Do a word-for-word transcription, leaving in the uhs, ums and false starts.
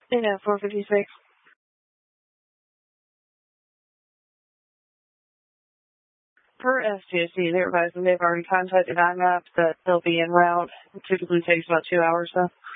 Yeah, four fifty-six. Per S T S C, they're advising they've already contacted I M A P that they'll be en route. It typically takes about two hours, though.